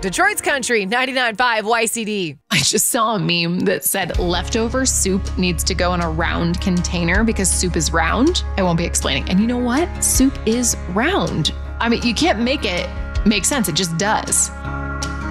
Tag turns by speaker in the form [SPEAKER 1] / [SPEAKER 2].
[SPEAKER 1] Detroit's Country, 99.5 YCD.
[SPEAKER 2] I just saw a meme that said leftover soup needs to go in a round container because soup is round. I won't be explaining. And you know what? Soup is round. I mean, you can't make it make sense. It just does.